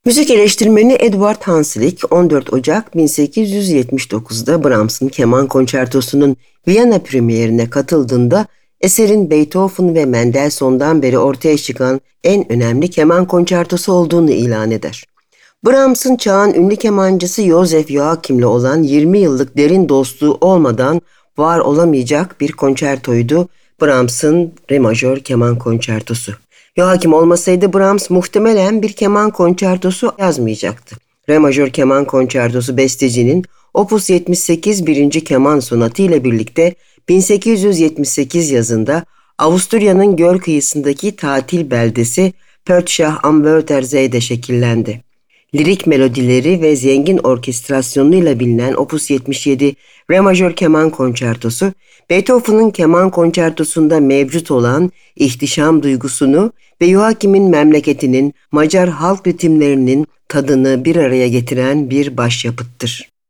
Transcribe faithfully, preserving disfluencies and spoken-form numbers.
Müzik eleştirmeni Eduard Hanslick on dört Ocak bin sekiz yüz yetmiş dokuzda Brahms'ın Keman Konçertosu'nun Viyana premierine katıldığında eserin Beethoven ve Mendelssohn'dan beri ortaya çıkan en önemli keman konçertosu olduğunu ilan eder. Brahms'ın çağın ünlü kemancısı Joseph Joachim'le olan yirmi yıllık derin dostluğu olmadan var olamayacak bir konçertoydu Brahms'ın Re majör keman konçertosu. Joachim olmasaydı Brahms muhtemelen bir keman konçertosu yazmayacaktı. Re majör keman konçertosu bestecinin Opus yetmiş sekiz birinci keman sonatı ile birlikte bin sekiz yüz yetmiş sekiz yazında Avusturya'nın göl kıyısındaki tatil beldesi Pörtschach am Wörthersey'de şekillendi. Lirik melodileri ve zengin orkestrasyonuyla bilinen Opus yetmiş yedi Re majör keman konçertosu, Beethoven'ın keman konçertosunda mevcut olan ihtişam duygusunu ve Joachim'in memleketinin Macar halk ritimlerinin tadını bir araya getiren bir başyapıttır.